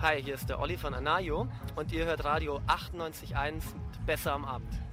Hi, hier ist der Olli von Anayo und ihr hört Radio 98.1 Besser am Abend.